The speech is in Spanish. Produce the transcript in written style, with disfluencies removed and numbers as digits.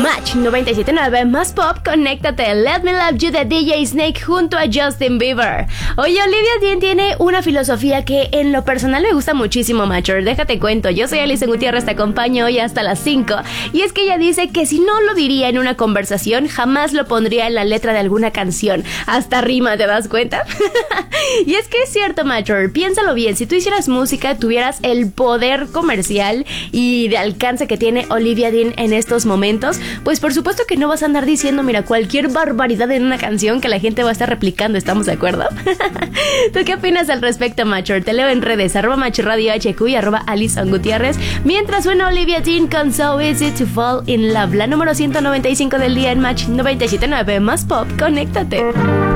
Match 97.9 más pop, conéctate. Let Me Love You de DJ Snake junto a Justin Bieber. Oye, Olivia Dean tiene una filosofía que en lo personal me gusta muchísimo, Matcher. Déjate cuento. Yo soy Alison Gutiérrez, te acompaño hoy hasta las 5. Y es que ella dice que si no lo diría en una conversación, jamás lo pondría en la letra de alguna canción. Hasta rima, ¿te das cuenta? Y es que es cierto, Matcher. Piénsalo bien. Si tú hicieras música, tuvieras el poder comercial y de alcance que tiene Olivia Dean en estos momentos, pues por supuesto que no vas a andar diciendo, mira, cualquier barbaridad en una canción que la gente va a estar replicando, ¿estamos de acuerdo? ¿Tú qué opinas al respecto, Matcher? Te leo en redes, @MatchRadioHQ y @Alison Gutiérrez. Mientras suena Olivia Dean con So Easy to Fall in Love, la número 195 del día en Match 97.9 más pop, conéctate.